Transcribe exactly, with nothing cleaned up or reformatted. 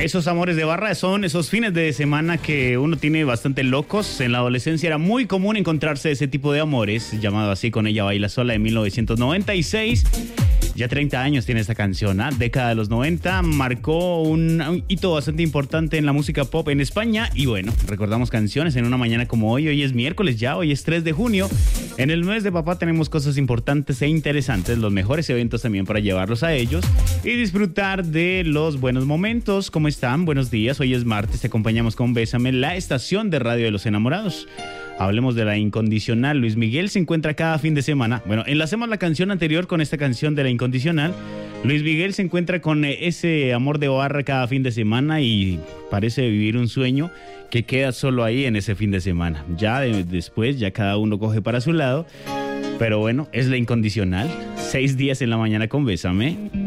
Esos amores de barra son esos fines de semana que uno tiene bastante locos. En la adolescencia era muy común encontrarse ese tipo de amores, llamado así Con ella baila sola, de mil novecientos noventa y seis. Ya treinta años tiene esta canción, ¿eh? Década de los noventa, marcó un, un hito bastante importante en la música pop en España. Y bueno, recordamos canciones en una mañana como hoy. Hoy es miércoles ya, hoy es tres de junio. En el mes de papá tenemos cosas importantes e interesantes, los mejores eventos también para llevarlos a ellos y disfrutar de los buenos momentos. ¿Cómo están? Buenos días, hoy es martes, te acompañamos con Bésame, la estación de radio de los enamorados. Hablemos de la incondicional. Luis Miguel se encuentra cada fin de semana. Bueno, enlacemos la canción anterior con esta canción de la incondicional. Luis Miguel se encuentra con ese amor de barra cada fin de semana y parece vivir un sueño que queda solo ahí en ese fin de semana. Ya de, después, ya cada uno coge para su lado. Pero bueno, es la incondicional. Seis días en la mañana con Bésame.